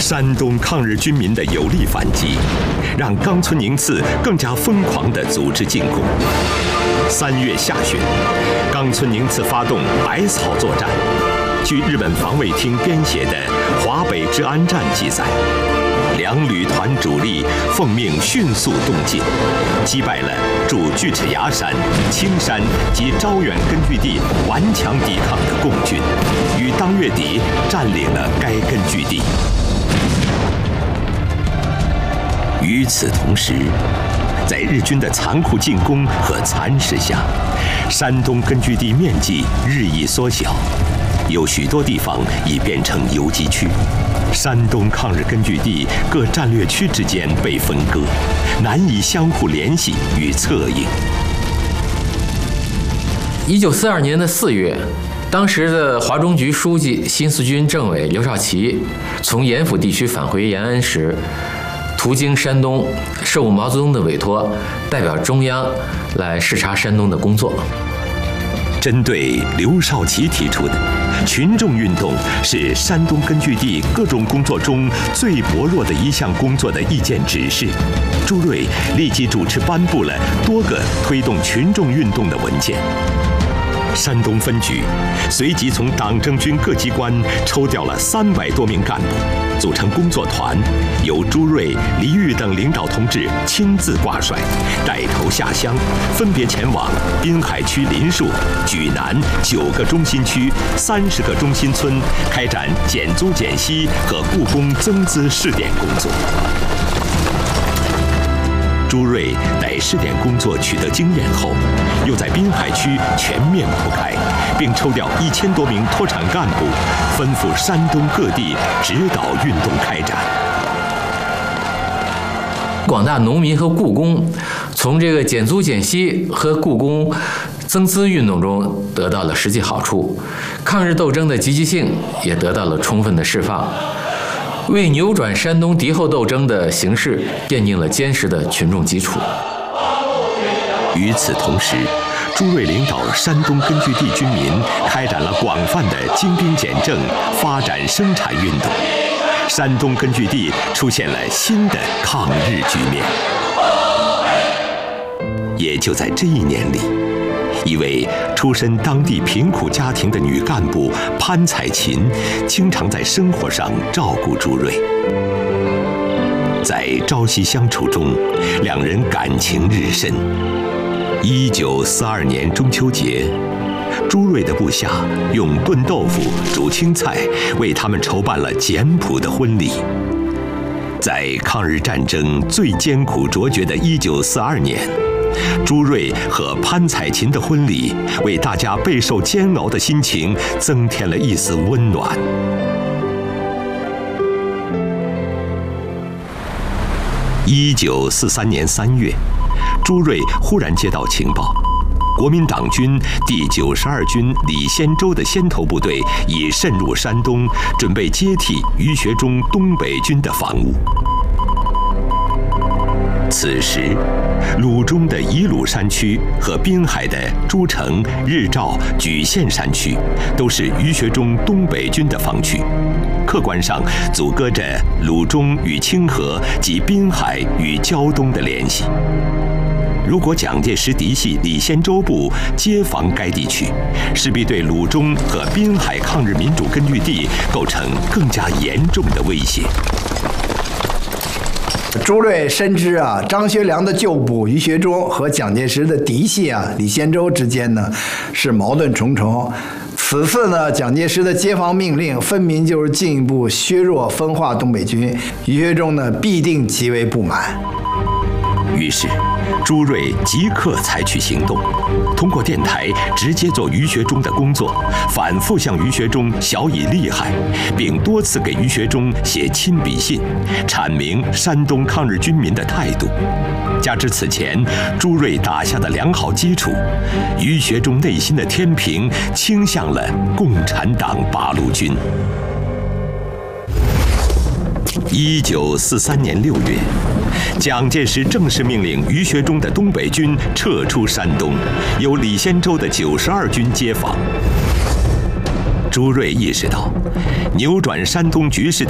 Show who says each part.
Speaker 1: 山东抗日军民的有力反击，让冈村宁次更加疯狂地组织进攻。3月下旬，冈村宁次发动百草作战。据日本防卫厅编写的《华北治安战》记载，2旅团主力奉命迅速动进，击败了驻锯齿崖山、青山及招远根据地顽强抵抗的共军，于当月底占领了该根据地。与此同时，在日军的残酷进攻和蚕食下，山东根据地面积日益缩小，有许多地方已变成游击区。山东抗日根据地各战略区之间被分割，难以相互联系与策应。
Speaker 2: 1942年的4月，当时的华中局书记、新四军政委刘少奇从盐阜地区返回延安时，途经山东，受毛泽东的委托，代表中央来视察山东的工作。
Speaker 1: 针对刘少奇提出的群众运动是山东根据地各种工作中最薄弱的一项工作的意见指示，朱瑞立即主持颁布了多个推动群众运动的文件。山东分局随即从党政军各机关抽调了300多名干部，组成工作团，由朱瑞、黎玉等领导同志亲自挂帅，带头下乡，分别前往滨海区林树、莒南9个中心区、30个中心村，开展减租减息和故宫增资试点工作。朱瑞待试点工作取得经验后，又在滨海区全面铺开，并抽调1000多名脱产干部，吩咐山东各地指导运动开展。
Speaker 2: 广大农民和雇工从这个减租减息和故宫增资运动中得到了实际好处，抗日斗争的积极性也得到了充分的释放，为扭转山东敌后斗争的形势奠定了坚实的群众基础。
Speaker 1: 与此同时，朱瑞领导山东根据地军民开展了广泛的精兵简政、发展生产运动，山东根据地出现了新的抗日局面。也就在这1年里，一位出身当地贫苦家庭的女干部潘彩琴，经常在生活上照顾朱瑞。在朝夕相处中，两人感情日深。1942年中秋节，朱瑞的部下用炖豆腐、煮青菜为他们筹办了简朴的婚礼。在抗日战争最艰苦卓绝的1942年，朱瑞和潘彩琴的婚礼为大家备受煎熬的心情增添了一丝温暖。1943年3月，朱瑞忽然接到情报，国民党军第92军李先洲的先头部队已渗入山东，准备接替于学忠东北军的防务。此时，鲁中的宜鲁山区和滨海的诸城、日照、莒县山区都是于学忠东北军的防区，客观上阻隔着鲁中与清河及滨海与胶东的联系。如果蒋介石嫡系李先洲部接防该地区，势必对鲁中和滨海抗日民主根据地构成更加严重的威胁。
Speaker 3: 朱瑞深知张学良的旧部于学忠和蒋介石的嫡系李先洲之间呢是矛盾重重。此次呢，蒋介石的接防命令分明就是进一步削弱分化东北军，于学忠呢必定极为不满。
Speaker 1: 于是，朱瑞即刻采取行动，通过电台直接做于学忠的工作，反复向于学忠晓以利害，并多次给于学忠写亲笔信，阐明山东抗日军民的态度。加之此前朱瑞打下的良好基础，于学忠内心的天平倾向了共产党八路军。1943年6月，蒋介石正式命令于学忠的东北军撤出山东，由李先洲的92军接防。朱瑞意识到，扭转山东局势的